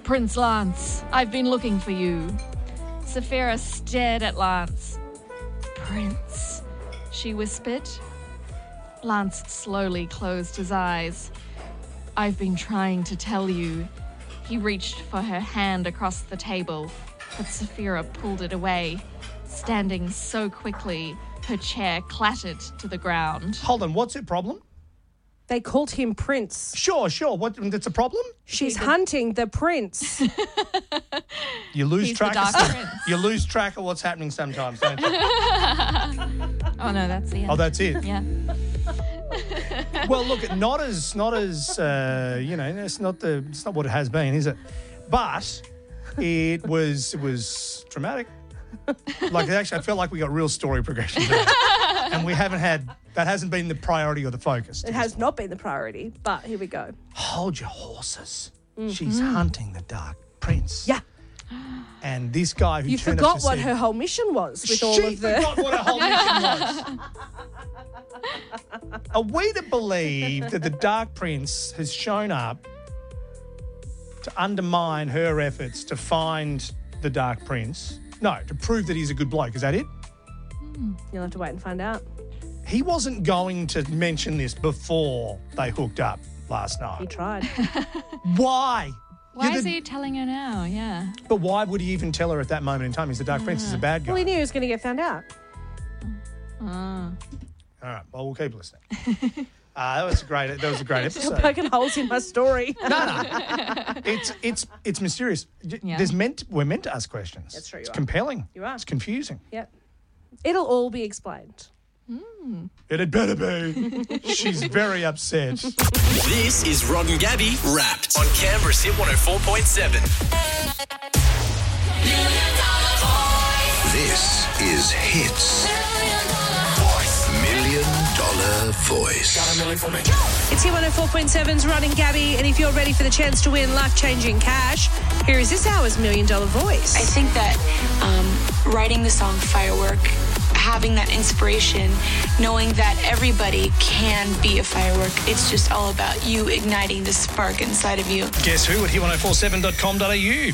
Prince Lance. I've been looking for you. Saphira stared at Lance. Prince, she whispered. Lance slowly closed his eyes. I've been trying to tell you. He reached for her hand across the table, but Saphira pulled it away. Standing so quickly, her chair clattered to the ground. Hold on, what's her problem? They called him Prince. Sure. That's a problem? She's hunting the prince. You lose He's track. the Dark Prince. You lose track of what's happening sometimes, don't you? Oh no, that's the end. Oh, that's it. Yeah. Well, look, not as it's not what it has been, is it? But it was traumatic. Like, actually, I felt like we got real story progression there. And that hasn't been the priority or the focus. It has not been the priority, but here we go. Hold your horses. She's hunting the Dark Prince. Yeah. And this guy who You turned forgot up to what say- her whole mission was with all She of the... forgot what her whole mission was. Are we to believe that the Dark Prince has shown up to undermine her efforts to find the Dark Prince? No, to prove that he's a good bloke. Is that it? You'll have to wait and find out. He wasn't going to mention this before they hooked up last He night. tried. Why? Why is he telling her now? Yeah. But why would he even tell her at that moment in time? He's the Dark Prince. He's a bad guy. Well, he knew he was going to get found out. All right. Well, we'll keep listening. That was a great You're episode. poking holes in my story. No. It's mysterious. Yeah. We're meant to ask questions. That's true, you It's are. compelling. You are. It's confusing. Yep. It'll all be explained. It had better be. She's very upset. This is Rod and Gabby Wrapped on Canberra's Hit 104.7. This is Hits. $1 million Voice. It's Hit 104.7's Rod and Gabby, and if you're ready for the chance to win life-changing cash, here is this hour's $1 Million Voice. I think that writing the song Firework, having that inspiration, knowing that everybody can be a firework, it's just all about you igniting the spark inside of you. Guess who at hit1047.com.au?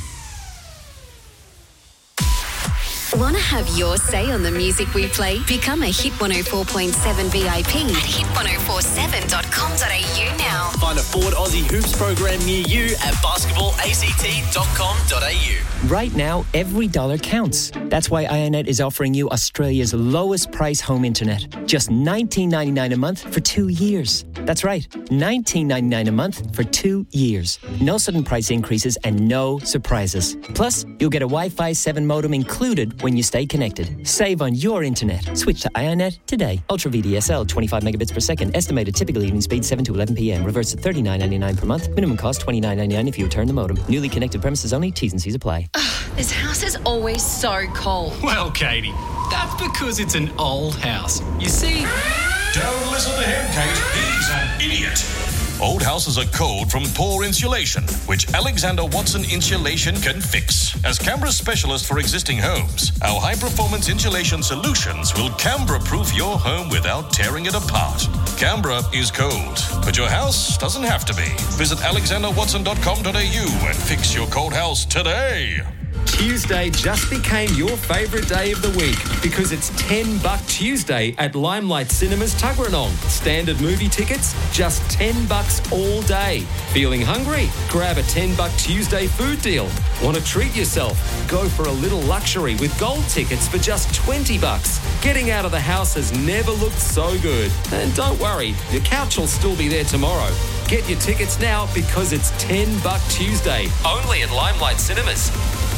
Want to have your say on the music we play? Become a Hit 104.7 VIP at hit1047.com.au now. Find a Ford Aussie Hoops program near you at basketballact.com.au. Right now, every dollar counts. That's why IONET is offering you Australia's lowest price home internet. Just $19.99 a month for 2 years. That's right, $19.99 a month for 2 years. No sudden price increases and no surprises. Plus, you'll get a Wi-Fi 7 modem included when you stay connected. Save on your internet. Switch to IONET today. Ultra VDSL, 25 megabits per second. Estimated typical evening speed 7 to 11 p.m. Reverse at $39.99 per month. Minimum cost $29.99 if you return the modem. Newly connected premises only. T's and C's apply. This house is always so cold. Well, Katie, that's because it's an old house. You see... Don't listen to him, Kate. He's an idiot. Old houses are cold from poor insulation, which Alexander Watson Insulation can fix. As Canberra's specialist for existing homes, our high-performance insulation solutions will Canberra-proof your home without tearing it apart. Canberra is cold, but your house doesn't have to be. Visit alexanderwatson.com.au and fix your cold house today. Tuesday just became your favourite day of the week because it's $10 Tuesday at Limelight Cinemas Tuggeranong. Standard movie tickets, just $10 all day. Feeling hungry? Grab a $10 Tuesday food deal. Want to treat yourself? Go for a little luxury with gold tickets for just $20. Getting out of the house has never looked so good. And don't worry, your couch will still be there tomorrow. Get your tickets now because it's $10 Tuesday, only at Limelight Cinemas.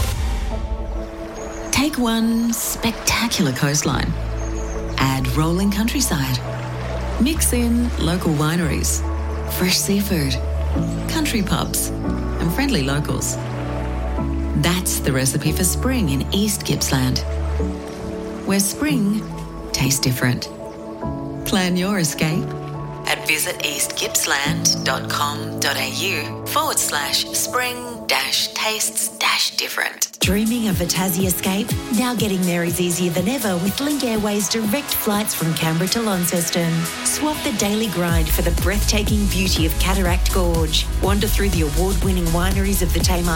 Take one spectacular coastline. Add rolling countryside. Mix in local wineries, fresh seafood, country pubs, and friendly locals. That's the recipe for spring in East Gippsland, where spring tastes different. Plan your escape at visiteastgippsland.com.au/spring-tastes-different. Dreaming of a Tassie escape? Now getting there is easier than ever with Link Airways direct flights from Canberra to Launceston. Swap the daily grind for the breathtaking beauty of Cataract Gorge. Wander through the award-winning wineries of the Tamar